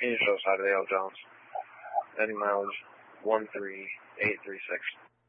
Can you show us how to Dale Jones? Heading mileage 13836.